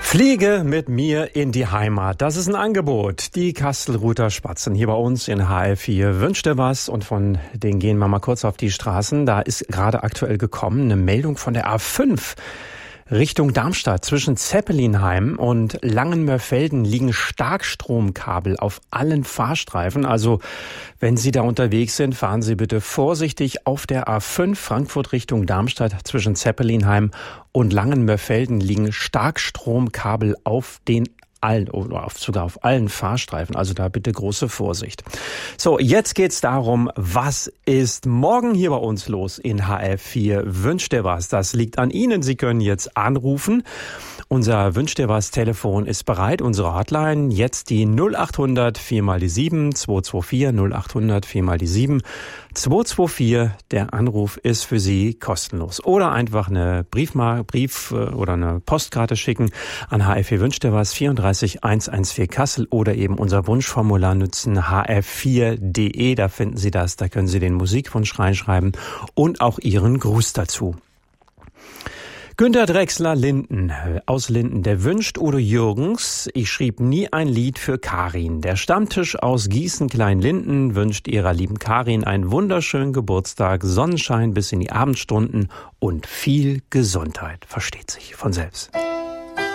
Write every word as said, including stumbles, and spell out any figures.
Fliege mit mir in die Heimat. Das ist ein Angebot. Die Kastelruther Spatzen hier bei uns in H R vier. Wünscht dir was? Und von denen gehen wir mal kurz auf die Straßen. Da ist gerade aktuell gekommen eine Meldung von der A fünf. Richtung Darmstadt zwischen Zeppelinheim und Langenmörfelden liegen Starkstromkabel auf allen Fahrstreifen. Also wenn Sie da unterwegs sind, fahren Sie bitte vorsichtig auf der A fünf Frankfurt Richtung Darmstadt zwischen Zeppelinheim und Langenmörfelden liegen Starkstromkabel auf den allen oder auf, sogar auf allen Fahrstreifen. Also da bitte große Vorsicht. So, jetzt geht's darum, was ist morgen hier bei uns los in H R vier? Wünscht ihr was? Das liegt an Ihnen. Sie können jetzt anrufen. Unser Wünscht ihr was Telefon ist bereit. Unsere Hotline jetzt die null acht hundert vier mal die sieben zwei zwei vier null acht hundert vier mal die sieben zwei zwei vier. Der Anruf ist für Sie kostenlos. Oder einfach eine Briefmarke, Brief oder eine Postkarte schicken an H R vier Wünscht ihr was vierunddreißig hundertvierzehn Kassel oder eben unser Wunschformular nutzen h r vier punkt d e. Da finden Sie das. Da können Sie den Musikwunsch reinschreiben und auch Ihren Gruß dazu. Günter Drechsler Linden aus Linden, der wünscht Udo Jürgens, ich schrieb nie ein Lied für Karin. Der Stammtisch aus Gießen-Kleinlinden wünscht ihrer lieben Karin einen wunderschönen Geburtstag, Sonnenschein bis in die Abendstunden und viel Gesundheit. Versteht sich von selbst.